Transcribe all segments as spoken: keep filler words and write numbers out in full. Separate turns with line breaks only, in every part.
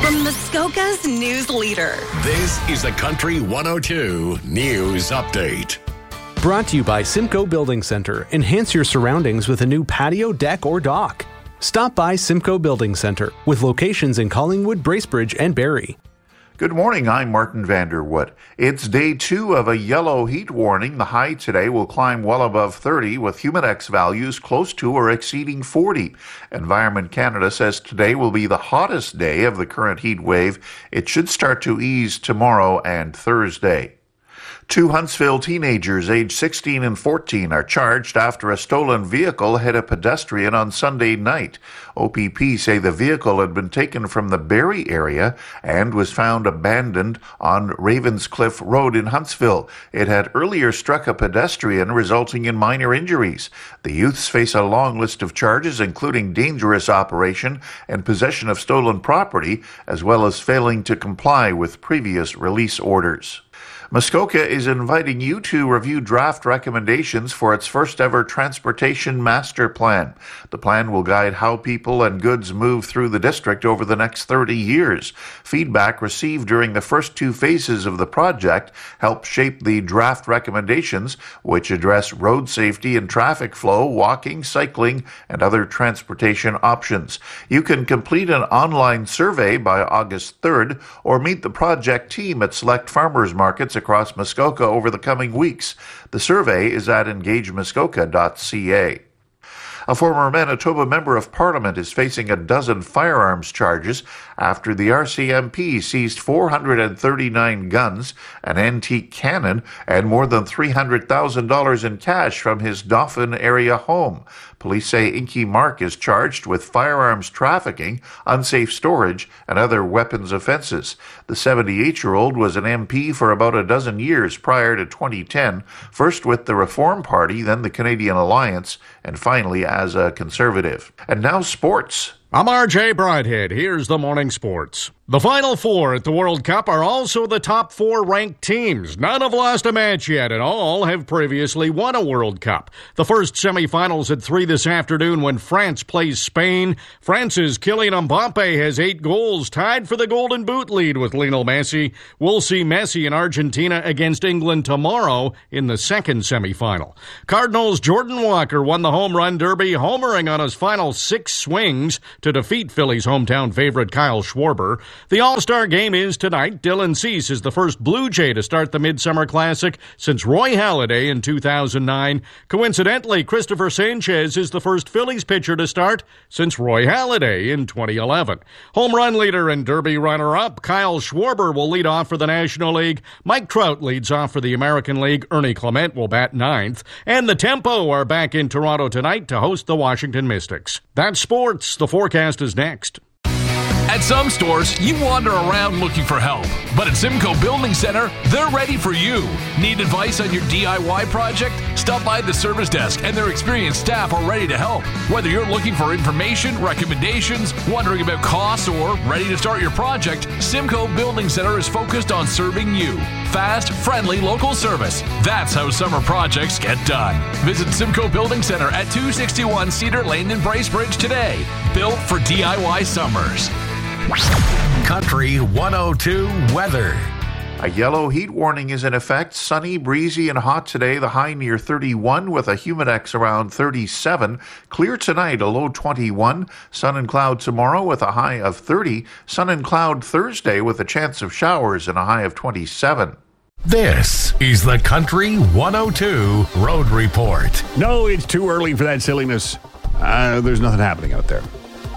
from Muskoka's news leader.
This is the Country one oh two News Update.
Brought to you by Simcoe Building Center. Enhance your surroundings with a new patio, deck, or dock. Stop by Simcoe Building Center with locations in Collingwood, Bracebridge, and Barrie.
Good morning, I'm Martin Vanderwood. It's day two of a yellow heat warning. The high today will climb well above thirty with humidex values close to or exceeding forty. Environment Canada says today will be the hottest day of the current heat wave. It should start to ease tomorrow and Thursday. Two Huntsville teenagers aged sixteen and fourteen are charged after a stolen vehicle hit a pedestrian on Sunday night. O P P say the vehicle had been taken from the Barrie area and was found abandoned on Ravenscliff Road in Huntsville. It had earlier struck a pedestrian, resulting in minor injuries. The youths face a long list of charges, including dangerous operation and possession of stolen property, as well as failing to comply with previous release orders. Muskoka is inviting you to review draft recommendations for its first ever transportation master plan. The plan will guide how people and goods move through the district over the next thirty years. Feedback received during the first two phases of the project helped shape the draft recommendations, which address road safety and traffic flow, walking, cycling, and other transportation options. You can complete an online survey by August third or meet the project team at select farmers markets across Muskoka over the coming weeks. The survey is at engage muskoka dot c a. A former Manitoba Member of Parliament is facing a dozen firearms charges after the R C M P seized four hundred thirty-nine guns, an antique cannon, and more than three hundred thousand dollars in cash from his Dauphin area home. Police say Inky Mark is charged with firearms trafficking, unsafe storage, and other weapons offenses. The seventy-eight-year-old was an M P for about a dozen years prior to twenty ten, first with the Reform Party, then the Canadian Alliance, and finally as a Conservative. And now sports.
I'm R J Bridehead. Here's the morning sports. The Final Four at the World Cup are also the top four ranked teams. None have lost a match yet, and all have previously won a World Cup. The first semifinals at three this afternoon when France plays Spain. France's Kylian Mbappe has eight goals, tied for the Golden Boot lead with Lionel Messi. We'll see Messi in Argentina against England tomorrow in the second semifinal. Cardinals' Jordan Walker won the home run derby, homering on his final six swings to defeat Phillies' hometown favorite Kyle Schwarber. The All-Star game is tonight. Dylan Cease is the first Blue Jay to start the Midsummer Classic since Roy Halladay in two thousand nine. Coincidentally, Christopher Sanchez is the first Phillies pitcher to start since Roy Halladay in twenty eleven. Home run leader and Derby runner-up Kyle Schwarber will lead off for the National League. Mike Trout leads off for the American League. Ernie Clement will bat ninth. And the Tempo are back in Toronto tonight to host the Washington Mystics. That's sports. The forecast is next.
At some stores, you wander around looking for help. But at Simcoe Building Center, they're ready for you. Need advice on your D I Y project? Stop by the service desk and their experienced staff are ready to help. Whether you're looking for information, recommendations, wondering about costs, or ready to start your project, Simcoe Building Center is focused on serving you. Fast, friendly, local service. That's how summer projects get done. Visit Simcoe Building Center at two sixty-one Cedar Lane in Bracebridge today. Built for D I Y summers.
Country one oh two weather.
A yellow heat warning is in effect. Sunny, breezy, and hot today. The high near thirty-one with a humidex around thirty-seven. Clear tonight, a low twenty-one. Sun and cloud tomorrow with a high of thirty. Sun and cloud Thursday with a chance of showers and a high of twenty-seven.
This is the Country one oh two Road Report.
No, it's too early for that silliness. Uh, there's nothing happening out there.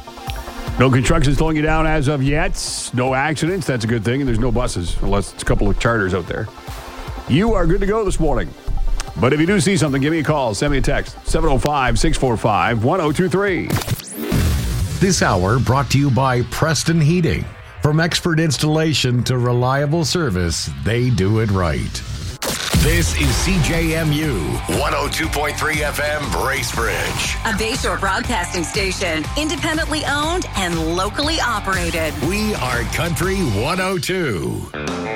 No construction slowing you down as of yet. No accidents. That's a good thing. And there's no buses, unless it's a couple of charters out there. You are good to go this morning. But if you do see something, give me a call. Send me a text. seven oh five, six four five, one oh two three.
This hour brought to you by Preston Heating. From expert installation to reliable service, they do it right. This is C J M U one oh two point three F M Bracebridge.
A Bayshore broadcasting station, independently owned and locally operated.
We are Country one oh two.